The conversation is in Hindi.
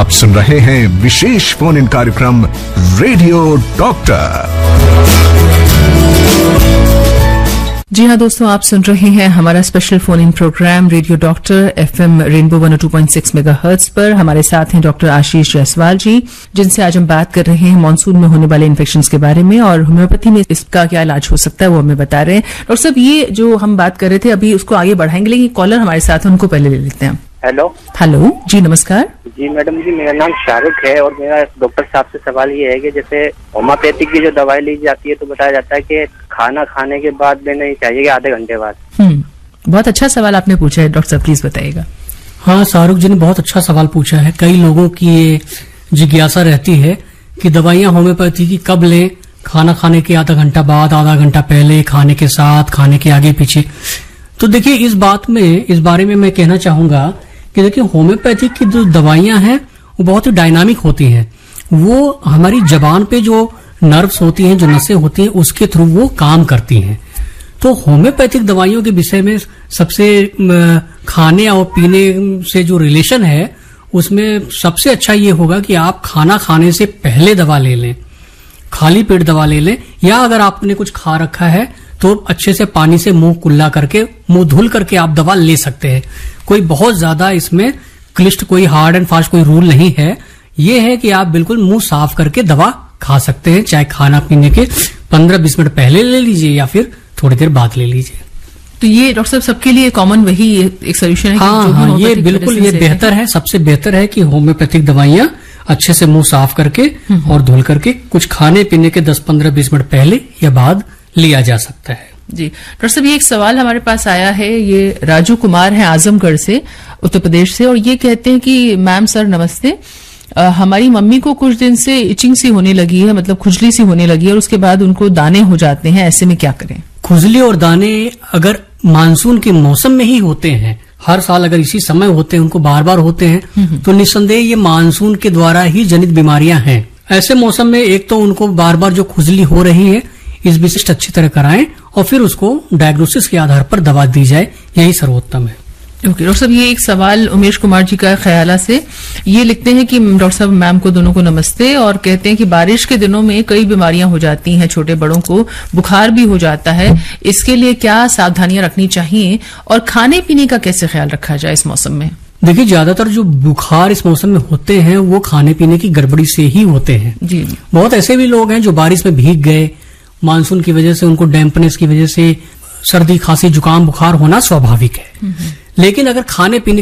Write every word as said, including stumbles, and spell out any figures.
आप सुन रहे हैं विशेष फोन इन कार्यक्रम रेडियो डॉक्टर। जी हाँ दोस्तों, आप सुन रहे हैं हमारा special phone in programme radio doctor FM rainbow one O two point six megahertz पर। हमारे साथ हैं डॉक्टर आशीष जायसवाल जी, जिनसे आज हम बात कर रहे हैं मानसून में होने वाले इन्फेक्शंस के बारे में और होम्योपैथी में इसका क्या इलाज हो सकता है वो हमें बता रहे हैं। डॉक्टर साहब, ये जो हम बात कर रहे थे अभी उसको आगे बढ़ाएंगे, लेकिन कॉलर हमारे साथ है, उनको पहले ले लेते हैं। हेलो हेलो जी, नमस्कार जी मैडम जी, मेरा नाम शाहरुख है और मेरा डॉक्टर साहब से सवाल ये है कि जैसे होम्योपैथिक की जो दवाई ली जाती है तो बताया जाता है कि खाना खाने के बाद लेनी चाहिए कि आधे घंटे बाद। हम्म बहुत अच्छा सवाल आपने पूछा है डॉक्टर साहब, प्लीज बताइएगा। हाँ, शाहरुख जी ने बहुत अच्छा सवाल पूछा है। कई लोगों की ये जिज्ञासा रहती है कि दवाइयां होम्योपैथी की कब लें, खाना खाने के आधा घंटा बाद, आधा घंटा पहले, खाने के साथ, खाने के आगे पीछे। तो देखिए, इस बात में इस बारे में मैं कहना चाहूंगा कि देखिए होम्योपैथिक की जो दवाइयां हैं वो बहुत ही डायनामिक होती हैं। वो हमारी जबान पे जो नर्व्स होती हैं, जो नसें होती हैं, उसके थ्रू वो काम करती हैं। तो होम्योपैथिक दवाइयों के विषय में सबसे खाने और पीने से जो रिलेशन है उसमें सबसे अच्छा ये होगा कि आप खाना खाने से पहले दवा ले लें, खाली पेट दवा ले लें, या अगर आपने कुछ खा रखा है तो अच्छे से पानी से मुंह कुल्ला करके, मुंह धुल करके आप दवा ले सकते हैं। कोई बहुत ज्यादा इसमें क्लिष्ट, कोई हार्ड एंड फास्ट कोई रूल नहीं है। ये है कि आप बिल्कुल मुंह साफ करके दवा खा सकते हैं, चाहे खाना पीने के पंद्रह बीस मिनट पहले ले लीजिए या फिर थोड़ी देर बाद ले लीजिए। तो ये डॉक्टर साहब सबके लिए कॉमन वही एक सोल्यूशन है? हाँ जो हाँ, ये बिल्कुल ये बेहतर है, सबसे बेहतर है कि होम्योपैथिक दवाइयां अच्छे से मुंह साफ करके और धुल करके कुछ खाने पीने के दस पंद्रह बीस मिनट पहले या बाद लिया जा सकता है। जी डॉक्टर साहब, ये एक सवाल हमारे पास आया है, ये राजू कुमार है आजमगढ़ से, उत्तर प्रदेश से, और ये कहते हैं कि मैम सर नमस्ते, आ, हमारी मम्मी को कुछ दिन से इचिंग सी होने लगी है, मतलब खुजली सी होने लगी है और उसके बाद उनको दाने हो जाते हैं, ऐसे में क्या करें? खुजली और दाने अगर मानसून के मौसम में ही होते हैं, हर साल अगर इसी समय होते हैं, उनको बार बार होते हैं, तो निस्संदेह ये मानसून के द्वारा ही जनित बीमारियां हैं। ऐसे मौसम में एक तो उनको बार बार जो खुजली हो रही है इस विशिष्ट अच्छी तरह कराएं और फिर उसको डायग्नोसिस के आधार पर दवा दी जाए, यही सर्वोत्तम है। ओके डॉक्टर साहब, ये एक सवाल उमेश कुमार जी का ख्याला से, ये लिखते हैं कि डॉक्टर साहब मैम को दोनों को नमस्ते, और कहते हैं कि बारिश के दिनों में कई बीमारियां हो जाती हैं, छोटे बड़ों को बुखार भी हो जाता है, इसके लिए क्या सावधानियां रखनी चाहिए और खाने पीने का कैसे ख्याल रखा जाए इस मौसम में? देखिए, ज्यादातर जो बुखार इस मौसम में होते हैं वो खाने पीने की गड़बड़ी से ही होते हैं। जी बहुत ऐसे भी लोग हैं जो बारिश में भीग गए, मानसून की वजह से उनको डैम्पनेस की वजह से सर्दी खांसी जुकाम बुखार होना स्वाभाविक है, लेकिन अगर खाने पीने